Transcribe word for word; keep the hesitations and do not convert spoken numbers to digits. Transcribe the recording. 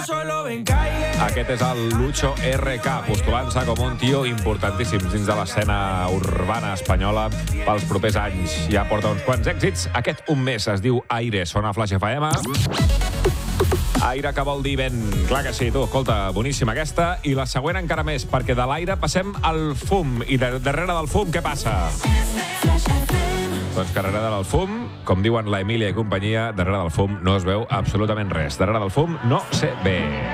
Aquest és el Lucho erre ka, postulant-se com un tio importantíssim dins de l'escena urbana espanyola pels propers anys. Ja porta uns quants èxits. Aquest un mes es diu Aire, sona a Flash F M. Aire que vol dir vent. Clar que sí, tu, escolta, boníssima aquesta. I la següent encara més, perquè de l'aire passem al fum. I de, darrere del fum, què passa? Doncs que darrere del fum, com diuen la Emília i companyia, darrere del fum no es veu absolutament res. Darrere del fum no se ve.